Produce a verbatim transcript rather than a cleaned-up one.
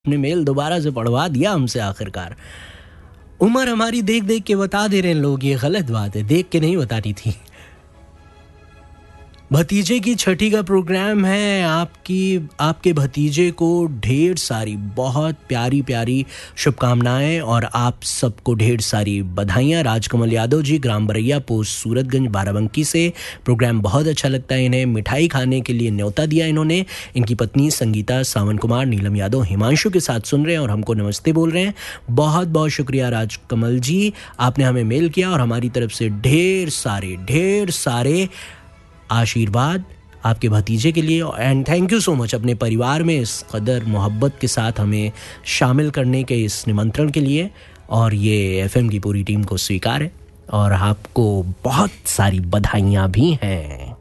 अपने मेल दोबारा से पढ़वा दिया हमसे आखिरकार। उम्र हमारी देख देख के बता दे रहे हैं लोग, ये गलत बात है, देख के नहीं बतानी थी। भतीजे की छठी का प्रोग्राम है, आपकी आपके भतीजे को ढेर सारी बहुत प्यारी प्यारी शुभकामनाएं और आप सबको ढेर सारी बधाइयां। राजकमल यादव जी, ग्राम बरैया, पोस्ट सूरतगंज, बाराबंकी से। प्रोग्राम बहुत अच्छा लगता है इन्हें, मिठाई खाने के लिए न्योता दिया इन्होंने। इनकी पत्नी संगीता, सावन कुमार, नीलम यादव हिमांशु के साथ सुन रहे हैं और हमको नमस्ते बोल रहे हैं। बहुत बहुत शुक्रिया राजकमल जी, आपने हमें मेल किया और हमारी तरफ से ढेर सारे ढेर सारे आशीर्वाद आपके भतीजे के लिए। And thank you so much अपने परिवार में इस कदर मोहब्बत के साथ हमें शामिल करने के इस निमंत्रण के लिए। और ये एफएम की पूरी टीम को स्वीकार है और आपको बहुत सारी बधाइयाँ भी हैं।